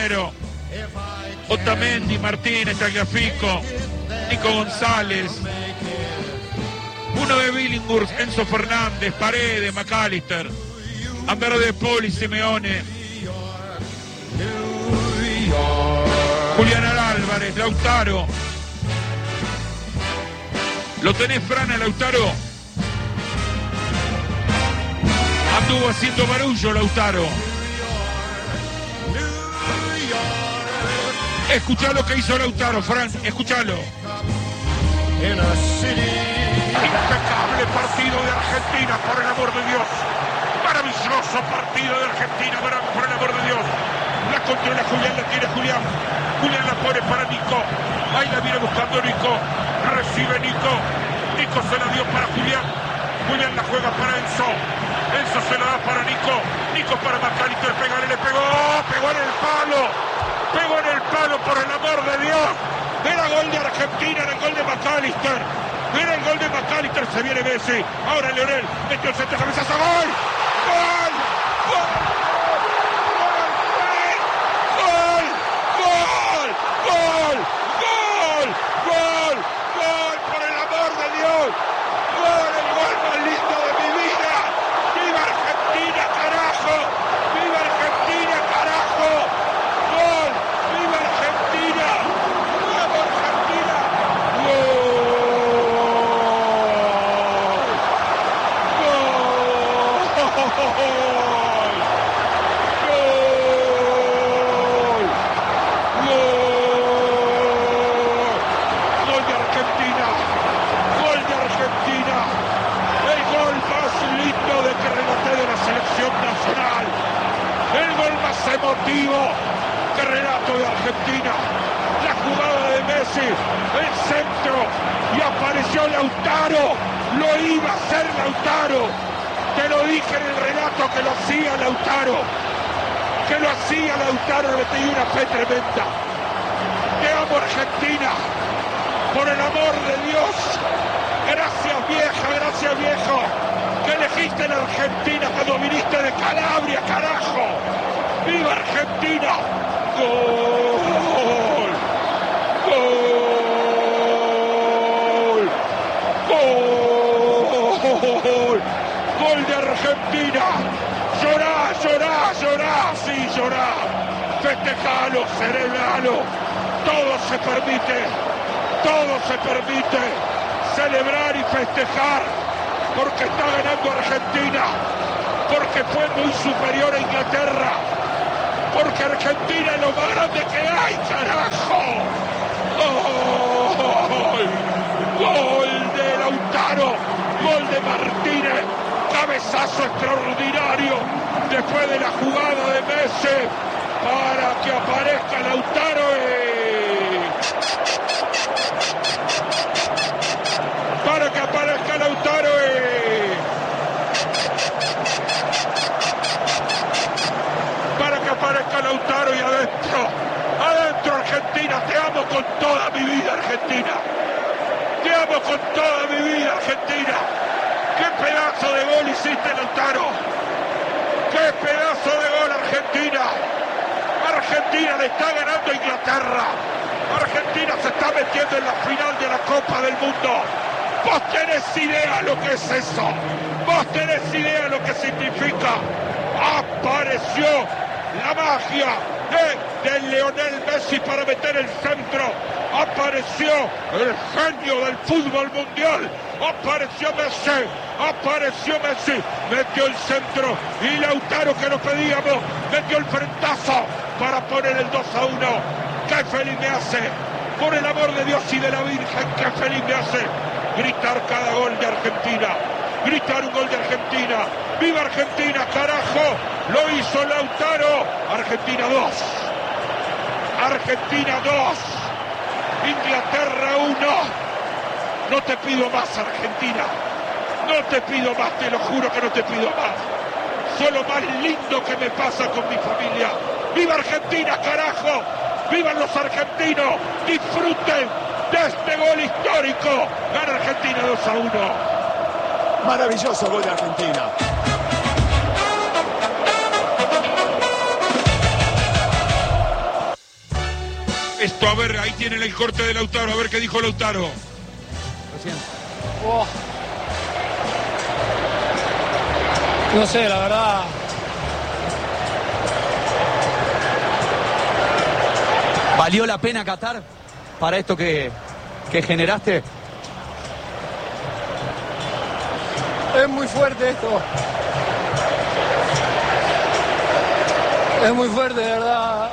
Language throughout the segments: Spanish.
Otamendi, Martínez, Tagliafico, Nico González, uno de Billinghurst, Enzo Fernández, Paredes, McAllister, Andrés de Paul y Simeone, Julián Álvarez, Lautaro. ¿Lo tenés, Fran, a Lautaro? Anduvo haciendo barullo Lautaro. Escuchá lo que hizo Lautaro, Fran, escuchalo. Impecable partido de Argentina, por el amor de Dios. Maravilloso partido de Argentina, por el amor de Dios. La controla Julián, la tiene Julián. Julián la pone para Nico. Ahí la viene buscando Nico. Recibe Nico. Nico se la dio para Julián. Julián la juega para Enzo. Enzo se la da para Nico. Nico para McAllister. Pegale, le pegó. Pegó en el palo. Pegó en el palo, por el amor de Dios. Era gol de Argentina, era el gol de McAllister. Era el gol de McAllister. Se viene Messi. Ahora Leonel. Metió el centro, cabezazo. ¡Gol! ¡Gol! ¡Gol! ¡Qué relato de Argentina! La jugada de Messi, el centro, y apareció Lautaro. Lo iba a hacer Lautaro. Te lo dije en el relato que lo hacía Lautaro. Que lo hacía Lautaro, le tenía una fe tremenda. Te amo, Argentina. Por el amor de Dios. Gracias, vieja, gracias, viejo. Que elegiste la Argentina cuando viniste de Calabria, carajo. ¡Viva Argentina! ¡Gol! ¡Gol! ¡Gol! ¡Gol de Argentina! ¡Llorá, llorá, llorá! ¡Sí, llorá! ¡Festejalo, celebralo! Todo se permite celebrar y festejar, porque está ganando Argentina, porque fue muy superior a Inglaterra, porque Argentina es lo más grande que hay, carajo. ¡Gol! ¡Gol de Lautaro! ¡Gol de Martínez! ¡Cabezazo extraordinario! Después de la jugada de Messi, para que aparezca Lautaro para que aparezca Lautaro para que aparezca Lautaro y adentro Argentina. Te amo con toda mi vida, Argentina. Te amo con toda mi vida, Argentina. Qué pedazo de gol hiciste, Lautaro. Qué pedazo de gol, Argentina. Argentina le está ganando a Inglaterra. Argentina se está metiendo en la final de la Copa del Mundo. Vos tenés idea lo que es eso. Vos tenés idea lo que significa. Apareció la magia de Lionel Messi para meter el centro. Apareció el genio del fútbol mundial. Apareció Messi. Metió el centro. Y Lautaro, que nos pedíamos, metió el frentazo para poner el 2-1. ¡Qué feliz me hace! Por el amor de Dios y de la Virgen, ¡qué feliz me hace! Gritar cada gol de Argentina. Gritar un gol de Argentina. ¡Viva Argentina, carajo! Lo hizo Lautaro. Argentina 2. Argentina 2. Inglaterra 1. No te pido más, Argentina. No te pido más, te lo juro que no te pido más. Soy lo más lindo que me pasa con mi familia. ¡Viva Argentina, carajo! ¡Vivan los argentinos! ¡Disfruten de este gol histórico! Gana Argentina 2-1. Maravilloso gol de Argentina. Esto, a ver, ahí tienen el corte de Lautaro, a ver qué dijo Lautaro. Oh. No sé, la verdad. ¿Valió la pena Qatar para esto que generaste? Es muy fuerte esto. Es muy fuerte, de verdad.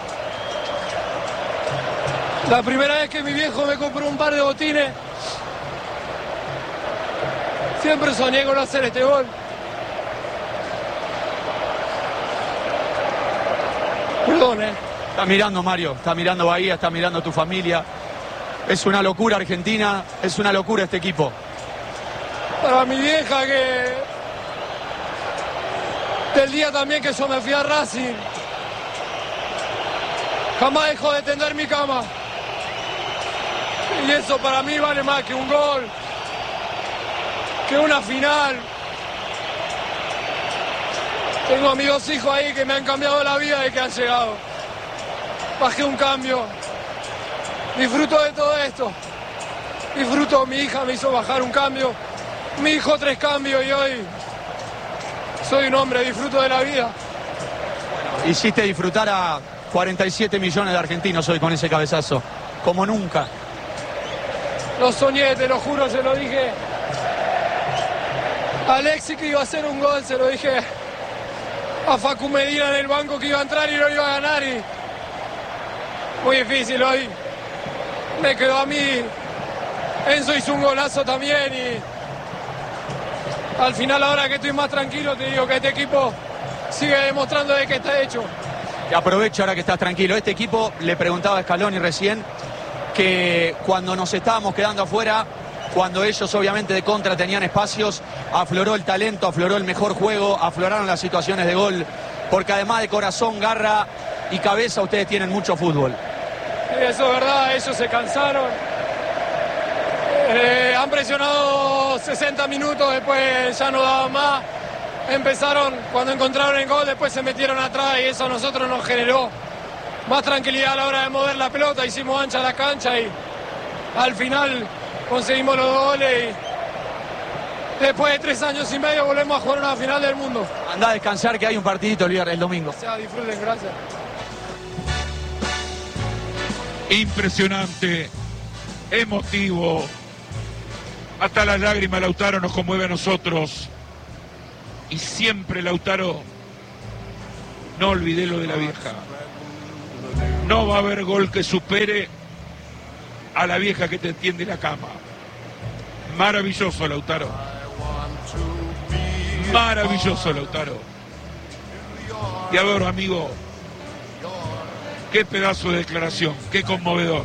La primera vez que mi viejo me compró un par de botines, siempre soñé con hacer este gol. Perdón, Está mirando Mario, está mirando Bahía, está mirando tu familia. Es una locura Argentina, es una locura este equipo. Para mi vieja que... Del día también que yo me fui a Racing, jamás dejó de tender mi cama. Y eso para mí vale más que un gol, que una final. Tengo a mis 2 hijos ahí que me han cambiado la vida y que han llegado. Bajé un cambio. Disfruto de todo esto. Disfruto, mi hija me hizo bajar un cambio. Mi hijo 3 cambios y hoy soy un hombre, disfruto de la vida. Hiciste disfrutar a 47 millones de argentinos hoy con ese cabezazo, como nunca. Lo soñé, te lo juro, se lo dije a Alexis que iba a hacer un gol, se lo dije a Facu Medina en el banco que iba a entrar y lo iba a ganar. Y muy difícil hoy. Me quedó a mí. Enzo hizo un golazo también y al final, ahora que estoy más tranquilo, te digo que este equipo sigue demostrando de qué está hecho. Y aprovecho ahora que estás tranquilo. Este equipo, le preguntaba a Scaloni recién, que cuando nos estábamos quedando afuera, cuando ellos obviamente de contra tenían espacios, afloró el talento, afloró el mejor juego, afloraron las situaciones de gol, porque además de corazón, garra y cabeza, ustedes tienen mucho fútbol. Eso es verdad, ellos se cansaron. Han presionado 60 minutos, después ya no daban más. Empezaron, cuando encontraron el gol, después se metieron atrás y eso a nosotros nos generó más tranquilidad a la hora de mover la pelota. Hicimos ancha la cancha y al final conseguimos los 2 goles y después de 3 años y medio volvemos a jugar una final del mundo. Andá a descansar que hay un partidito el domingo. O sea, disfruten, gracias. Impresionante, emotivo. Hasta las lágrimas Lautaro nos conmueve a nosotros. Y siempre Lautaro, no olvidé lo de la vieja. No va a haber gol que supere a la vieja que te tiende la cama. Maravilloso Lautaro. Maravilloso Lautaro. Y a ver, amigo, qué pedazo de declaración, qué conmovedor.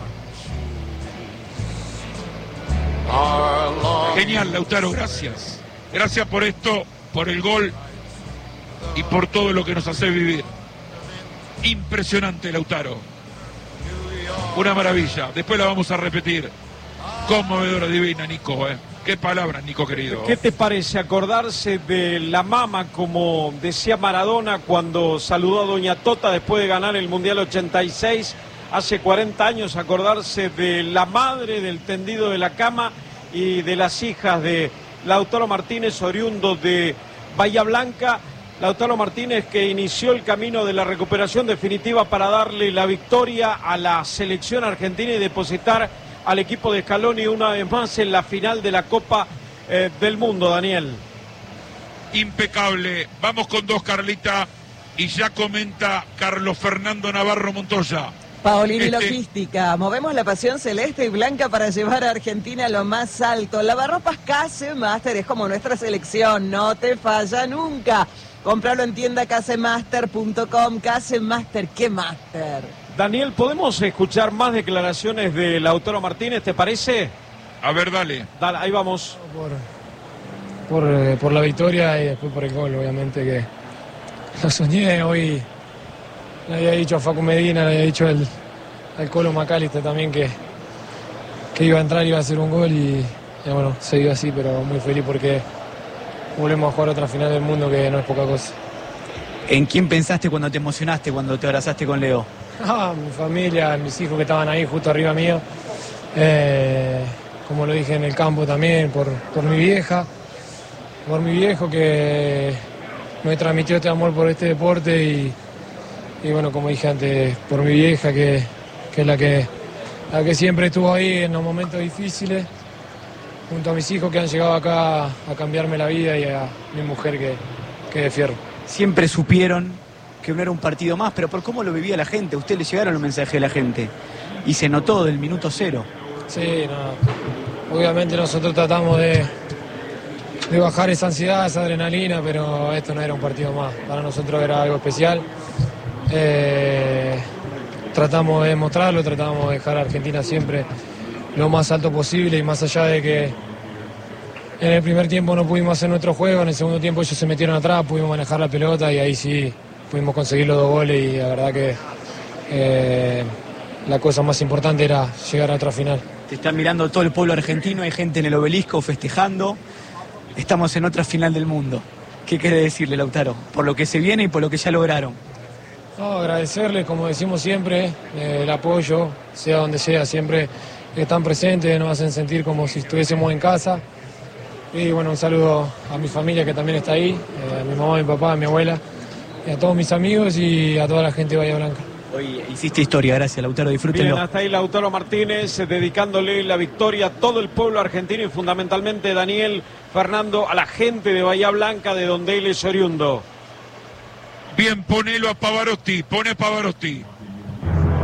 Genial, Lautaro, gracias. Gracias por esto, por el gol y por todo lo que nos hace vivir. Impresionante, Lautaro. Una maravilla. Después la vamos a repetir. Conmovedora, divina, Nico. Qué palabras, Nico, querido. ¿Qué te parece acordarse de la mama, como decía Maradona cuando saludó a Doña Tota después de ganar el Mundial 86? Hace 40 años, acordarse de la madre, del tendido de la cama y de las hijas de Lautaro Martínez, oriundo de Bahía Blanca. Lautaro Martínez, que inició el camino de la recuperación definitiva para darle la victoria a la selección argentina y depositar al equipo de Scaloni una vez más en la final de la Copa del Mundo, Daniel. Impecable. Vamos con 2, Carlita, y ya comenta Carlos Fernando Navarro Montoya. Paolini Logística, movemos la pasión celeste y blanca para llevar a Argentina a lo más alto. Lavarropas Casemaster es como nuestra selección, no te falla nunca. Cómpralo en tienda casemaster.com. Casemaster, ¿qué máster? Daniel, ¿podemos escuchar más declaraciones de Lautaro Martínez, te parece? A ver, dale. Dale, ahí vamos. Por la victoria y después por el gol, obviamente que lo soñé hoy. Le había dicho a Facu Medina, le había dicho al Colo Macalister también que iba a entrar y iba a hacer un gol y bueno, se dio así, pero muy feliz porque volvemos a jugar otra final del mundo que no es poca cosa. ¿En quién pensaste cuando te emocionaste, cuando te abrazaste con Leo? Mi familia, mis hijos que estaban ahí justo arriba mío. Como lo dije en el campo también, por mi vieja, por mi viejo que me transmitió este amor por este deporte y bueno, como dije antes, por mi vieja que es la que siempre estuvo ahí en los momentos difíciles, junto a mis hijos que han llegado acá a cambiarme la vida y a mi mujer que de fierro. Siempre supieron que no era un partido más, pero por cómo lo vivía la gente, a usted le llegaron los mensajes de la gente y se notó del minuto cero. Sí, no. Obviamente nosotros tratamos de bajar esa ansiedad, esa adrenalina, pero esto no era un partido más, para nosotros era algo especial. Tratamos de demostrarlo, tratamos de dejar a Argentina siempre lo más alto posible y más allá de que en el primer tiempo no pudimos hacer nuestro juego, en el segundo tiempo ellos se metieron atrás, pudimos manejar la pelota y ahí sí pudimos conseguir los 2 goles y la verdad que la cosa más importante era llegar a otra final. Te están mirando todo el pueblo argentino, hay gente en el obelisco festejando, estamos en otra final del mundo. ¿Qué quiere decirle, Lautaro? Por lo que se viene y por lo que ya lograron. No, agradecerles, como decimos siempre, el apoyo, sea donde sea, siempre están presentes, nos hacen sentir como si estuviésemos en casa. Y bueno, un saludo a mi familia que también está ahí, a mi mamá, a mi papá, a mi abuela, y a todos mis amigos y a toda la gente de Bahía Blanca. Hoy hiciste historia, gracias, Lautaro, disfrútenlo. Bien, hasta ahí Lautaro Martínez dedicándole la victoria a todo el pueblo argentino y fundamentalmente Daniel Fernando, a la gente de Bahía Blanca, de donde él es oriundo. Bien, ponelo a Pavarotti, pone a Pavarotti.